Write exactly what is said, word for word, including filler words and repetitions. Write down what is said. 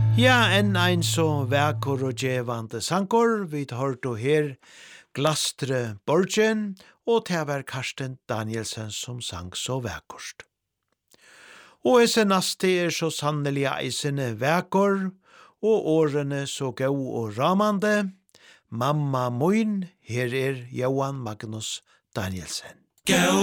Ja, enn ein så vækor og djevande sankor, vi tar då her Glastre Borgen, og det var Karsten Danielsen som sang så vækorst. Og esse naste er så sannelig eisene vækor, og årene så gau og ramande. Mamma moin, her er Johan Magnus Danielsen. Go!